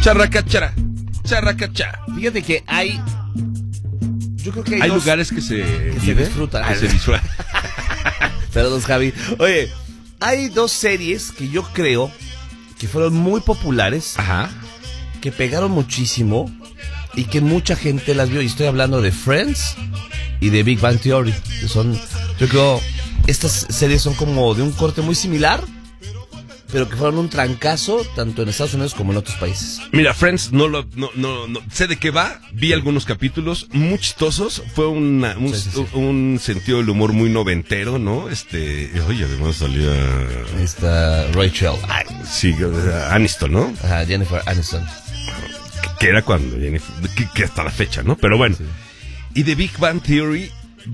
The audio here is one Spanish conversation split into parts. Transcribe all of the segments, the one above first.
Charracachara. Charracachá. Fíjate que hay... Yo creo que hay lugares que se disfrutan. Que se disfrutan. Perdón, Javi. Oye, hay dos series que yo creo que fueron muy populares. Ajá. Que pegaron muchísimo y que mucha gente las vio. Y estoy hablando de Friends y de Big Bang Theory. Que son, yo creo, estas series son como de un corte muy similar, pero que fueron un trancazo tanto en Estados Unidos como en otros países. Mira, Friends, no sé de qué va. Vi algunos capítulos muy chistosos. Fue un sentido del humor muy noventero, ¿no? Oye, además salía Esta Rachel. Sí, Aniston, ¿no? Ajá, Jennifer Aniston. Que era cuando Jennifer, que hasta la fecha, ¿no? Pero bueno. Sí. Y de Big Bang Theory,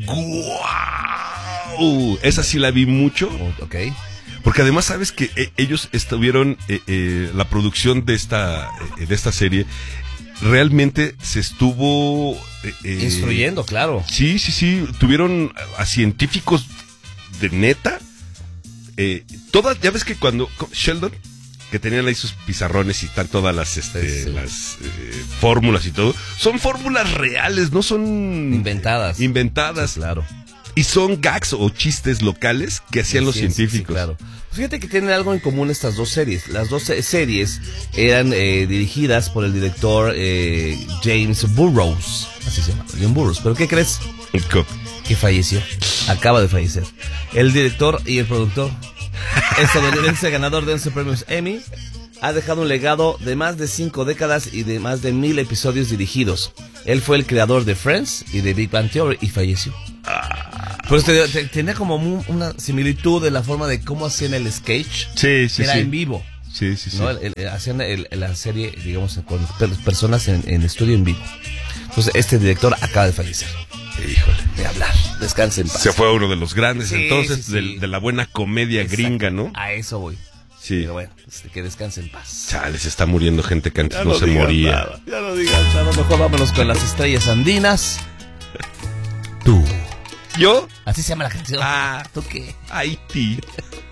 ¡guau! Esa sí la vi mucho. Ok. Porque además sabes que ellos estuvieron, la producción de esta serie realmente se estuvo instruyendo, claro. Sí, tuvieron a científicos de neta. Ya ves que cuando Sheldon, que tenían ahí sus pizarrones y están todas las las fórmulas y todo, son fórmulas reales, no son inventadas. Sí, claro. Y son gags o chistes locales que hacían los científicos. Sí, claro. Fíjate que tienen algo en común estas dos series. Las dos series eran dirigidas por el director James Burrows. Así se llama, James Burrows. ¿Pero qué crees? Que falleció. Acaba de fallecer. El director y el productor, estadounidense ganador de 11 premios Emmy, ha dejado un legado de más de 5 décadas y de más de 1000 episodios dirigidos. Él fue el creador de Friends y de Big Bang Theory y falleció. Pues tenía como una similitud de la forma de cómo hacían el sketch. Sí. Era en vivo. Sí. ¿No? Hacían la serie, digamos, con personas en estudio en vivo. Entonces, este director acaba de fallecer. Híjole. De hablar. Descanse en paz. Se fue uno de los grandes, sí, entonces, sí. De la buena comedia. Exacto. Gringa, ¿no? A eso voy. Sí. Pero bueno, que descanse en paz. Chale, se está muriendo gente que antes no se moría. Nada, ya no digas nada. Mejor vámonos con las estrellas andinas. Tú. ¿Yo? Así se llama la canción. Ah. ¿Tú qué? Haití.